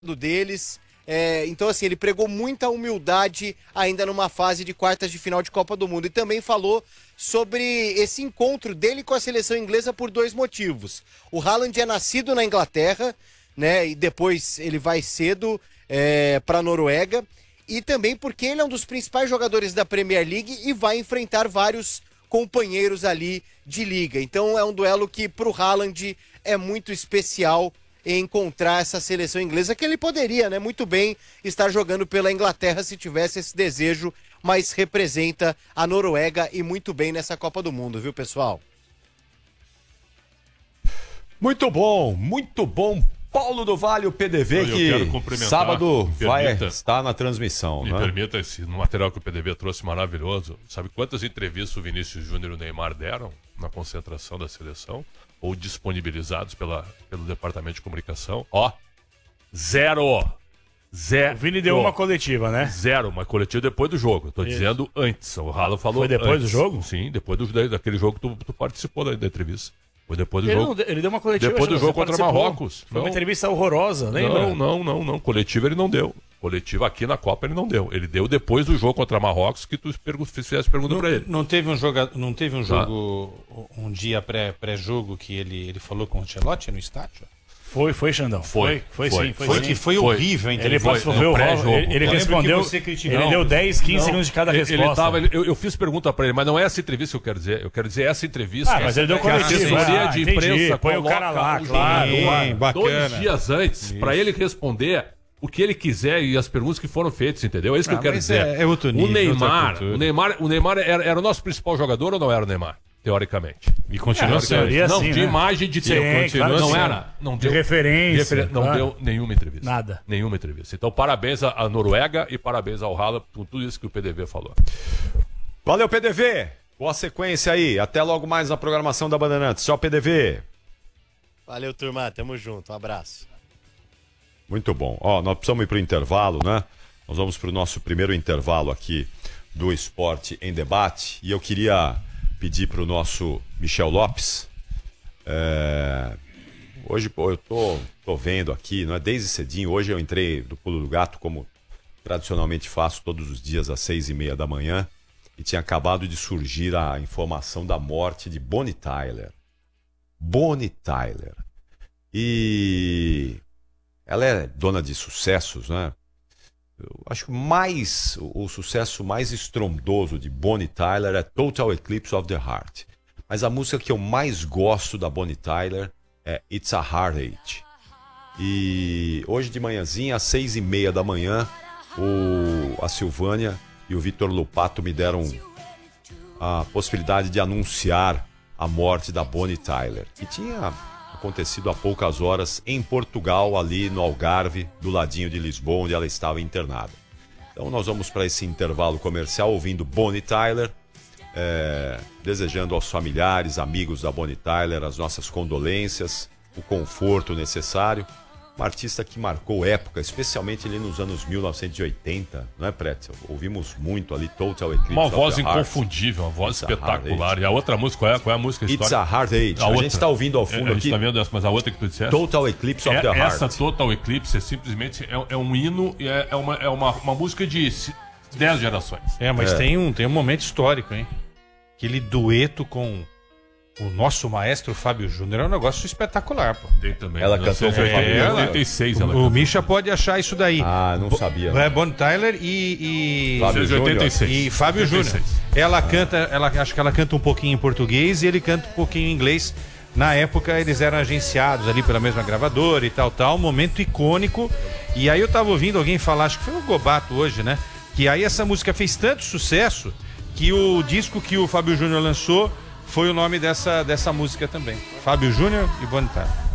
deles. Então, assim, ele pregou muita humildade ainda numa fase de quartas de final de Copa do Mundo. E também falou sobre esse encontro dele com a seleção inglesa por 2 motivos. O Haaland é nascido na Inglaterra, né? E depois ele vai cedo para a Noruega. E também porque ele é um dos principais jogadores da Premier League e vai enfrentar vários companheiros ali de liga. Então é um duelo que para o Haaland é muito especial encontrar essa seleção inglesa, que ele poderia, né, muito bem estar jogando pela Inglaterra se tivesse esse desejo, mas representa a Noruega e muito bem nessa Copa do Mundo, viu, pessoal? Muito bom, muito bom. Paulo do Vale, o PDV, que sábado vai estar na transmissão. Me permita, esse material que o PDV trouxe maravilhoso. Sabe quantas entrevistas o Vinícius Júnior e o Neymar deram na concentração da seleção? Ou disponibilizados pelo Departamento de Comunicação? Ó, 0. O Vini deu uma coletiva, né? 0, uma coletiva depois do jogo. Eu tô dizendo antes. O Haaland falou. Foi depois antes do jogo? Sim, depois daquele jogo que tu participou da entrevista. Foi depois do jogo. Ele deu uma coletiva. Depois do jogo contra Marrocos. Foi uma entrevista horrorosa, lembra? Não. Coletiva ele não deu. Coletiva aqui na Copa ele não deu. Ele deu depois do jogo contra Marrocos, que tu fizesse pergunta pra ele. Não teve um jogo, um dia pré-jogo que ele falou com o Ancelotti no estádio? Foi, Xandão. Foi sim. Que foi horrível, ele respondeu ele respondeu, ele deu 10, 15 segundos de cada resposta. Eu fiz pergunta pra ele, mas não é essa entrevista que eu quero dizer. Eu quero dizer essa entrevista. Mas ele deu coletiva. A assessoria de imprensa põe o cara lá, claro. Bacana. 2 dias antes, pra ele responder o que ele quiser e as perguntas que foram feitas, entendeu? É isso que eu quero dizer. É outro nível, o Neymar era o nosso principal jogador ou não era o Neymar? Teoricamente. E continua sendo. Não, assim, de imagem de tempo. Claro, não sim. era. Não de deu, referência. Não deu nenhuma entrevista. Nada. Nenhuma entrevista. Então, parabéns à Noruega e parabéns ao Haaland por tudo isso que o PDV falou. Valeu, PDV. Boa sequência aí. Até logo mais na programação da Bandeirantes. Tchau, PDV. Valeu, turma. Tamo junto. Um abraço. Muito bom. Nós precisamos ir para o intervalo, né? Nós vamos para o nosso primeiro intervalo aqui do Esporte em Debate. E eu queria pedir para o nosso Michel Lopes. Hoje, eu tô vendo aqui, não é? Desde cedinho. Hoje eu entrei do Pulo do Gato, como tradicionalmente faço todos os dias às 6h30 da manhã. E tinha acabado de surgir a informação da morte de Bonnie Tyler. Bonnie Tyler. E ela é dona de sucessos, né? Eu acho que o sucesso mais estrondoso de Bonnie Tyler é Total Eclipse of the Heart. Mas a música que eu mais gosto da Bonnie Tyler é It's a Heartache. E hoje de manhãzinha, às 6h30 da manhã, a Silvânia e o Vitor Lupato me deram a possibilidade de anunciar a morte da Bonnie Tyler, que tinha acontecido há poucas horas em Portugal, ali no Algarve, do ladinho de Lisboa, onde ela estava internada. Então nós vamos para esse intervalo comercial ouvindo Bonnie Tyler, desejando aos familiares, amigos da Bonnie Tyler as nossas condolências, o conforto necessário. Uma artista que marcou época, especialmente ali nos anos 1980, não é, Pretzel? Ouvimos muito ali Total Eclipse Uma of voz the Heart. inconfundível, uma voz espetacular. E a outra música, qual é a música histórica? It's a Hard Age. A gente está ouvindo ao fundo a gente aqui. Tá vendo essa, mas a outra que tu disseste? Total Eclipse of the Heart. Essa Total Eclipse é simplesmente um hino, é uma música de 10 gerações. Mas tem um momento histórico, hein? Aquele dueto com o nosso maestro Fábio Júnior é um negócio espetacular, pô. Tem também. Ela cantou com o Fábio Júnior. 86 ela O cantou. Misha pode achar isso daí. Não sabia. É Bonnie Tyler e Fábio Júnior. 86. E Fábio Júnior. Ela canta, acho que ela canta um pouquinho em português e ele canta um pouquinho em inglês. Na época eles eram agenciados ali pela mesma gravadora e tal, um momento icônico. E aí eu tava ouvindo alguém falar, acho que foi o Gobato hoje, né? Que aí essa música fez tanto sucesso que o disco que o Fábio Júnior lançou foi o nome dessa música também. Fábio Júnior e Bonnie Tyler.